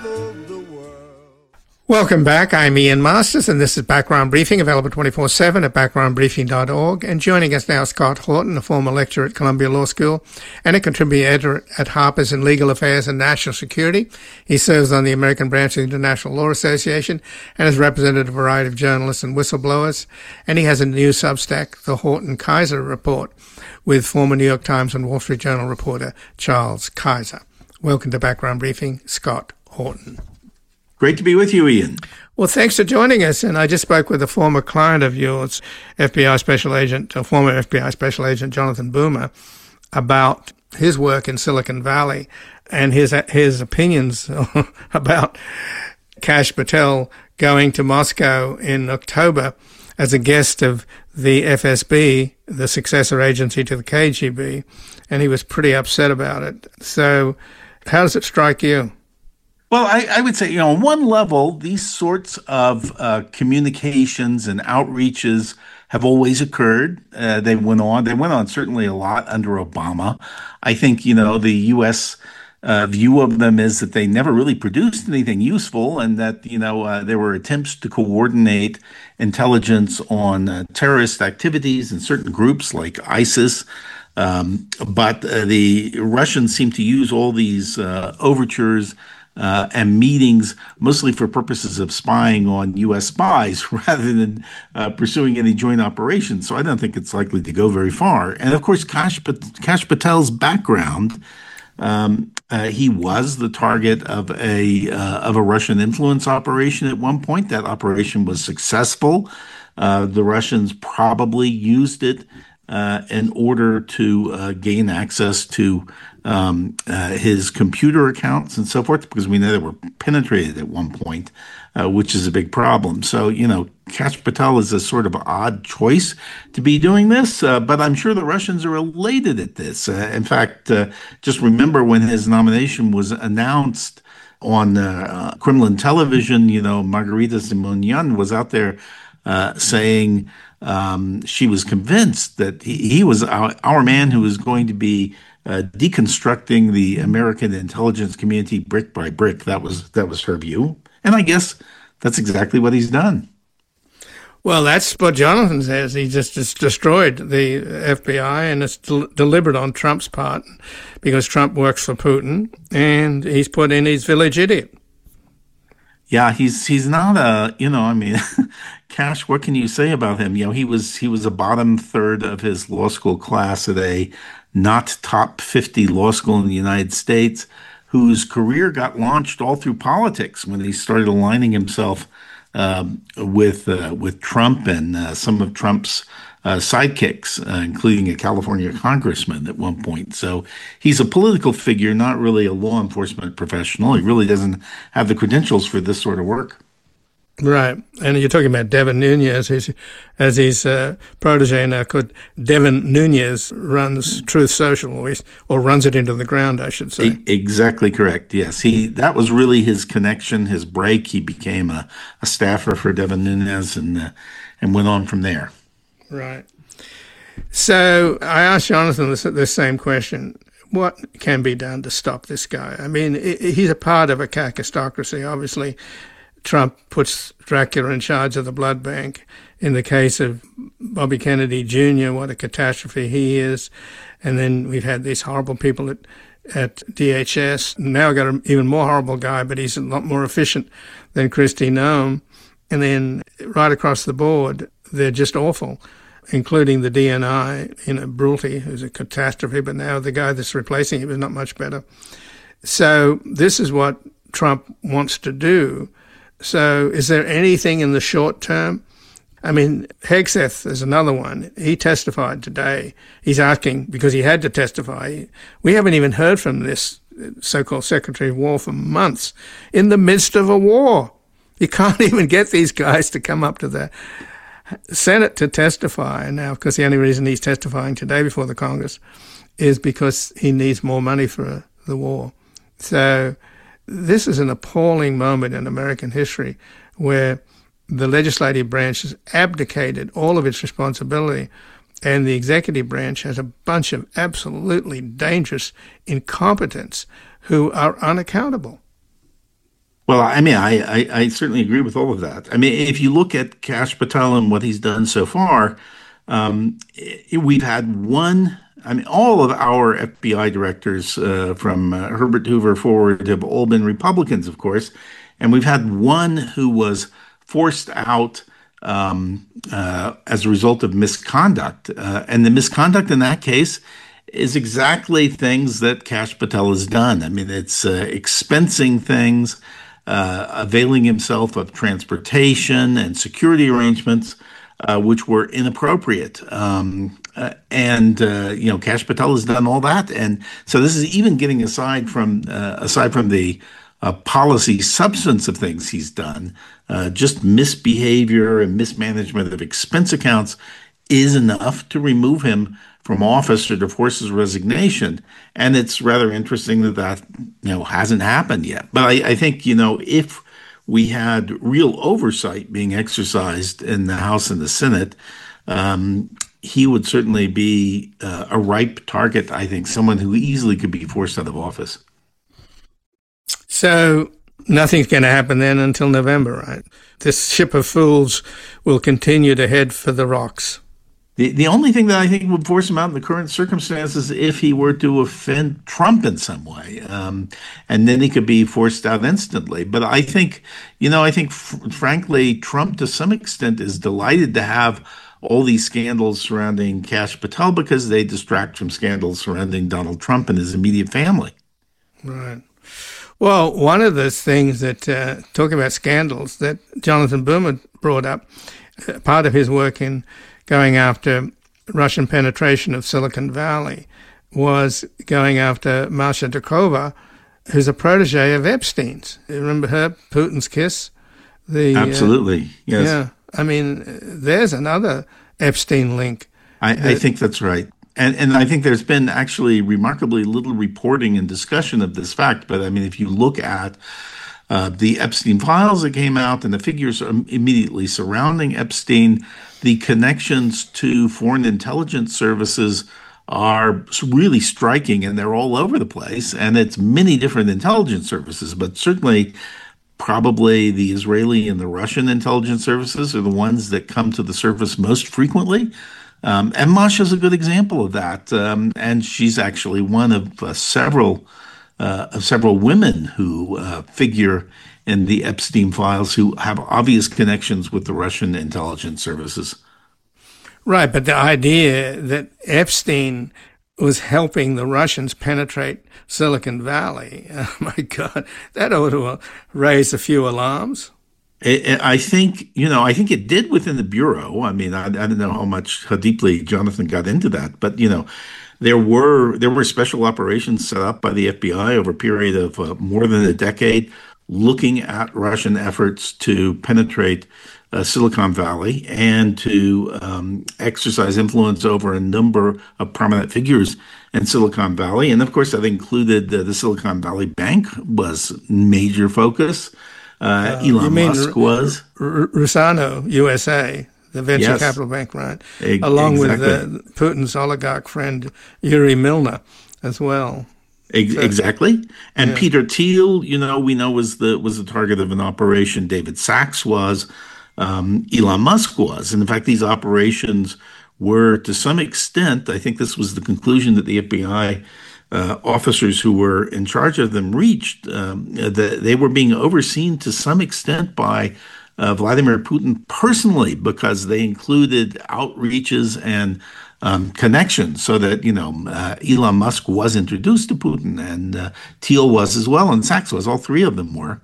Welcome back. I'm Ian Masters, and this is Background Briefing, available 24/7 at backgroundbriefing.org. And joining us now, Scott Horton, a former lecturer at Columbia Law School and a contributing editor at Harper's in Legal Affairs and National Security. He serves on the American branch of the International Law Association and has represented a variety of journalists and whistleblowers. And he has a new Substack, the Horton-Kaiser Report, with former New York Times and Wall Street Journal reporter Charles Kaiser. Welcome to Background Briefing, Scott Horton. Great to be with you, Ian. Well, thanks for joining us. And I just spoke with a former client of yours, former FBI Special Agent Jonathan Boomer, about his work in Silicon Valley and his opinions about Kash Patel going to Moscow in October as a guest of the FSB, the successor agency to the KGB, and he was pretty upset about it. So how does it strike you? Well, I would say, on one level, these sorts of communications and outreaches have always occurred. They went on certainly a lot under Obama. I think, the U.S. View of them is that they never really produced anything useful, and that, there were attempts to coordinate intelligence on terrorist activities in certain groups like ISIS. But the Russians seem to use all these overtures and meetings mostly for purposes of spying on U.S. spies rather than pursuing any joint operations. So I don't think it's likely to go very far. And of course, Kash Patel's background, he was the target of a Russian influence operation at one point. That operation was successful. The Russians probably used it in order to gain access to his computer accounts and so forth, because we know they were penetrated at one point, which is a big problem. So, Kash Patel is a sort of odd choice to be doing this, but I'm sure the Russians are elated at this. In fact, just remember when his nomination was announced on Kremlin television, Margarita Simonyan was out there saying she was convinced that he was our man who was going to be deconstructing the American intelligence community brick by brick. That was her view, and I guess that's exactly what he's done. Well, that's what Jonathan says. He just destroyed the FBI, and it's deliberate on Trump's part because Trump works for Putin, and he's put in his village idiot. Yeah, he's not Kash, what can you say about him? He was a bottom third of his law school class at a not top 50 law school in the United States, whose career got launched all through politics when he started aligning himself with Trump and some of Trump's sidekicks, including a California congressman at one point. So he's a political figure, not really a law enforcement professional. He really doesn't have the credentials for this sort of work. Right. And you're talking about Devin Nunes, as his protege now called. Devin Nunes runs Truth Social, or runs it into the ground, I should say. Exactly correct. Yes. That was really his connection, his break. He became a staffer for Devin Nunes and went on from there. Right. So I asked Jonathan the same question. What can be done to stop this guy? I mean, he's a part of a kakistocracy, obviously. Trump puts Dracula in charge of the blood bank. In the case of Bobby Kennedy Jr., what a catastrophe he is. And then we've had these horrible people at DHS. Now we've got an even more horrible guy, but he's a lot more efficient than Kristi Noem. And then right across the board, they're just awful, including the DNI, Brulte, who's a catastrophe, but now the guy that's replacing him is not much better. So this is what Trump wants to do. So is there anything in the short term? I mean, Hegseth is another one. He testified today. He's asking, because he had to testify. We haven't even heard from this so-called Secretary of War for months, in the midst of a war. You can't even get these guys to come up to the Senate to testify now, because the only reason he's testifying today before the Congress is because he needs more money for the war. So this is an appalling moment in American history where the legislative branch has abdicated all of its responsibility, and the executive branch has a bunch of absolutely dangerous incompetents who are unaccountable. Well, I mean, I certainly agree with all of that. I mean, if you look at Kash Patel and what he's done so far, we've had one. I mean, all of our FBI directors, from Herbert Hoover forward, have all been Republicans, of course, and we've had one who was forced out as a result of misconduct, and the misconduct in that case is exactly things that Kash Patel has done. I mean, it's expensing things, availing himself of transportation and security arrangements, which were inappropriate. Kash Patel has done all that, and so this is even getting aside from the policy substance of things he's done. Just misbehavior and mismanagement of expense accounts is enough to remove him from office or to force his resignation. And it's rather interesting that hasn't happened yet. But I think, if we had real oversight being exercised in the House and the Senate, he would certainly be a ripe target, I think, someone who easily could be forced out of office. So nothing's going to happen then until November, right? This ship of fools will continue to head for the rocks. The only thing that I think would force him out in the current circumstances if he were to offend Trump in some way, and then he could be forced out instantly. But I think, frankly, Trump to some extent is delighted to have all these scandals surrounding Kash Patel because they distract from scandals surrounding Donald Trump and his immediate family. Right. Well, one of those things that, talking about scandals, that Jonathan Boomer brought up, part of his work in going after Russian penetration of Silicon Valley was going after Masha Dukova, who's a protege of Epstein's. You remember her, Putin's kiss? Absolutely, yes. Yeah, I mean, there's another Epstein link. I think that's right. And I think there's been actually remarkably little reporting and discussion of this fact. But I mean, if you look at the Epstein files that came out and the figures immediately surrounding Epstein, the connections to foreign intelligence services are really striking, and they're all over the place. And it's many different intelligence services, but certainly probably the Israeli and the Russian intelligence services are the ones that come to the surface most frequently. And Masha's a good example of that. And she's actually one of several women who figure in the Epstein files who have obvious connections with the Russian intelligence services. Right, but the idea that Epstein was helping the Russians penetrate Silicon Valley, oh my God, that ought to raise a few alarms. I think it did within the Bureau. I mean, I don't know how deeply Jonathan got into that, but, there were special operations set up by the FBI over a period of more than a decade, looking at Russian efforts to penetrate Silicon Valley and to exercise influence over a number of prominent figures in Silicon Valley. And of course, that included the Silicon Valley Bank was major focus. Elon Musk was. Rusano USA, the venture capital bank, right? Along with Putin's oligarch friend Yuri Milner as well. Exactly. And Peter Thiel, we know was the target of an operation. David Sachs was. Elon Musk was. And in fact, these operations were, to some extent, I think this was the conclusion that the FBI officers who were in charge of them reached, that they were being overseen to some extent by Vladimir Putin personally, because they included outreaches and connections, so that Elon Musk was introduced to Putin, and Thiel was as well, and Sachs was. All three of them were.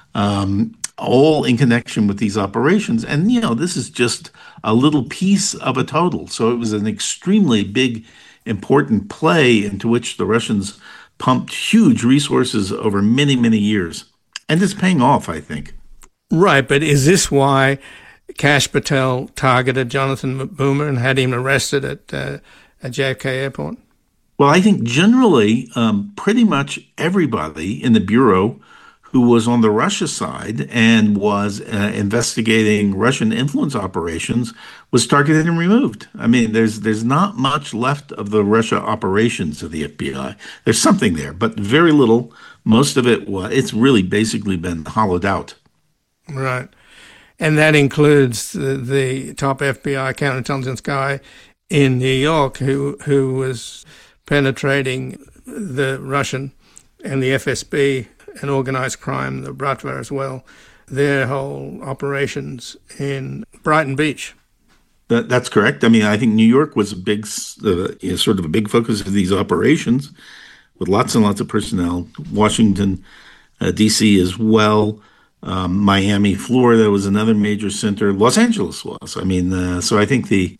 All in connection with these operations. And, this is just a little piece of a total. So it was an extremely big, important play into which the Russians pumped huge resources over many, many years. And it's paying off, I think. Right. But is this why Kash Patel targeted Jonathan Boomer and had him arrested at JFK Airport? Well, I think generally, pretty much everybody in the Bureau who was on the Russia side and was investigating Russian influence operations was targeted and removed. I mean, there's not much left of the Russia operations of the FBI. There's something there, but very little most of it's really basically been hollowed out. Right. And that includes the top FBI counterintelligence guy in New York who was penetrating the Russian and the FSB and organized crime, the Bratva as well, their whole operations in Brighton Beach. That's correct. I mean, I think New York was a big, sort of a big focus of these operations, with lots and lots of personnel. Washington, D.C. as well. Miami, Florida was another major center. Los Angeles was. I mean, so I think the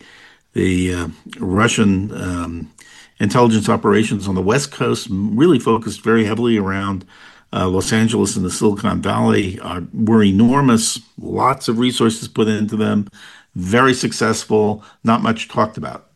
Russian intelligence operations on the West Coast really focused very heavily around Los Angeles and the Silicon Valley. Were enormous. Lots of resources put into them. Very successful. Not much talked about.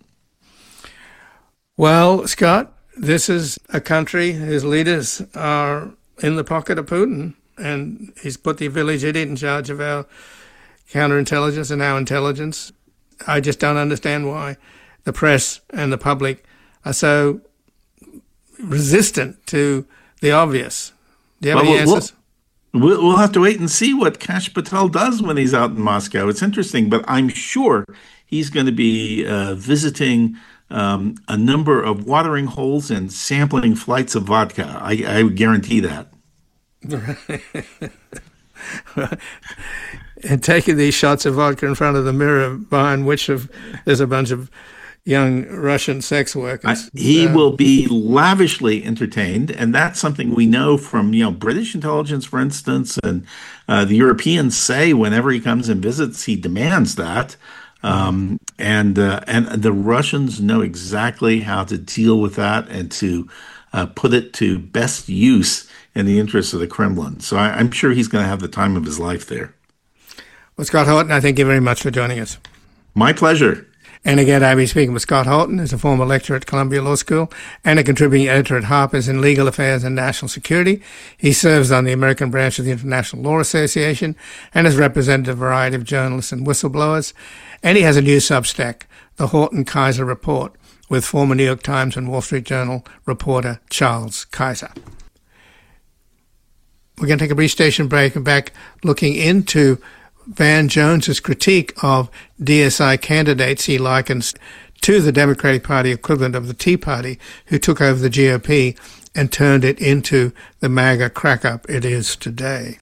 Well, Scott, this is a country whose leaders are in the pocket of Putin, and he's put the village idiot in charge of our counterintelligence and our intelligence. I just don't understand why the press and the public are so resistant to the obvious. Do you have any answers? We'll have to wait and see what Kash Patel does when he's out in Moscow. It's interesting, but I'm sure he's going to be visiting a number of watering holes and sampling flights of vodka. I would guarantee that. And taking these shots of vodka in front of the mirror behind which there's a bunch of young Russian sex workers. He will be lavishly entertained, and that's something we know from British intelligence, for instance, and the Europeans say whenever he comes and visits, he demands that, and the Russians know exactly how to deal with that and to put it to best use in the interests of the Kremlin. So I'm sure he's going to have the time of his life there. Well, Scott Horton, I thank you very much for joining us. My pleasure. And again, I'll be speaking with Scott Horton, who's a former lecturer at Columbia Law School and a contributing editor at Harper's in Legal Affairs and National Security. He serves on the American branch of the International Law Association and has represented a variety of journalists and whistleblowers. And he has a new Substack, The Horton Kaiser Report, with former New York Times and Wall Street Journal reporter Charles Kaiser. We're going to take a brief station break and back looking into Van Jones's critique of DSI candidates he likens to the Democratic Party equivalent of the Tea Party, who took over the GOP and turned it into the MAGA crack-up it is today.